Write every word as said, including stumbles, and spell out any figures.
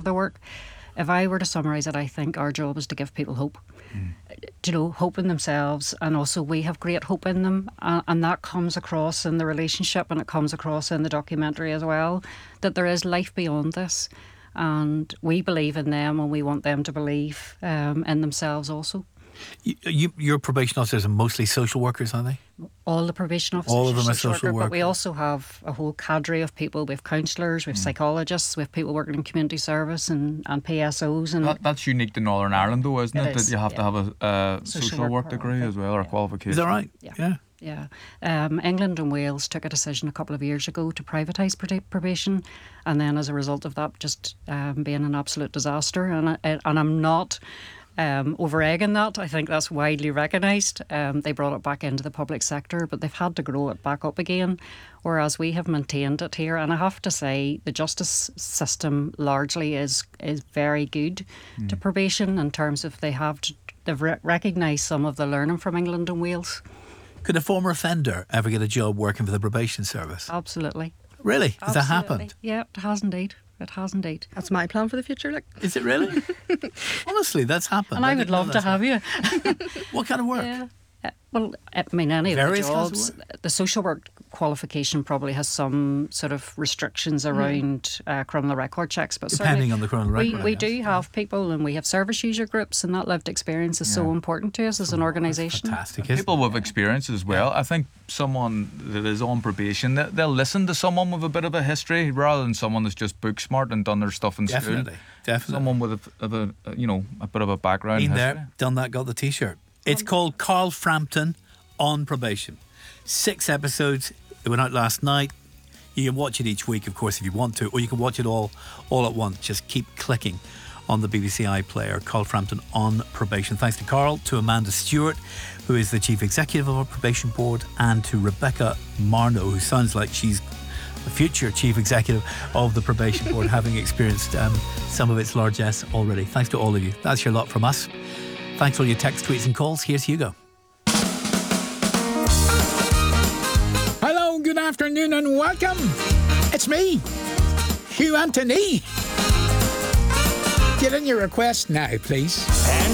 the work. If I were to summarise it, I think our job is to give people hope. Mm. You know, hope in themselves, and also we have great hope in them, uh, and that comes across in the relationship, and it comes across in the documentary as well, that there is life beyond this, and we believe in them, and we want them to believe um, in themselves also. You, you, your probation officers are mostly social workers, are they? All the probation officers All of them are are social worker, workers. But we also have a whole cadre of people. We have counsellors, we have mm. psychologists, we have people working in community service and, and P S Os. And that, that's unique to Northern Ireland though, isn't it? it is, that you have yeah. to have a uh, social, social work degree as well, or yeah. a qualification. Is that right? Yeah. Yeah. Yeah, um, England and Wales took a decision a couple of years ago to privatise probation, and then as a result of that, just um, being an absolute disaster. And I, and I'm not um, over-egging that. I think that's widely recognised. Um, they brought it back into the public sector, but they've had to grow it back up again, whereas we have maintained it here. And I have to say, the justice system largely is is very good mm. to probation in terms of they have to, they've re- recognised some of the learning from England and Wales. Could a former offender ever get a job working for the probation service? Absolutely. Really? Has Absolutely. that happened? Yeah, it has indeed. It has indeed. That's my plan for the future. Like, is it really? Honestly, that's happened. And I, I would love to have you. What kind of work? Yeah. Uh, well, I mean, any Various of the jobs. Kinds of work? The social work qualification probably has some sort of restrictions around mm. uh, criminal record checks, but depending on the criminal record. We, we yes. do have people, and we have service user groups, and that lived experience is yeah. so important to us as an organisation. Fantastic. People with experience as well. I think someone that is on probation, they'll listen to someone with a bit of a history rather than someone that's just book smart and done their stuff in definitely, school. Definitely, someone with a, a, a you know a bit of a background. Been history. there, done that, got the T-shirt. It's called Carl Frampton on Probation. Six episodes. It went out last night. You can watch it each week, of course, if you want to, or you can watch it all all at once. Just keep clicking on the B B C iPlayer. Carl Frampton on Probation. Thanks to Carl, to Amanda Stewart, who is the Chief Executive of our Probation Board, and to Rebecca Marno, who sounds like she's the future Chief Executive of the Probation Board, having experienced um, some of its largesse already. Thanks to all of you. That's your lot from us. Thanks for all your text, tweets and calls. Here's Hugo. Hello, good afternoon and welcome. It's me, Hugh Anthony. Get in your request now, please. And